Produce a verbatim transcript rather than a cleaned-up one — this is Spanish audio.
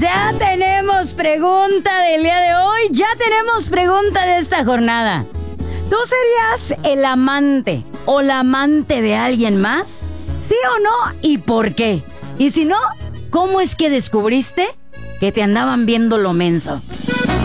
Ya tenemos pregunta del día de hoy. Ya tenemos pregunta de esta jornada. ¿Tú serías el amante o la amante de alguien más? ¿Sí o no? ¿Y por qué? Y si no, ¿cómo es que descubriste que te andaban viendo lo menso?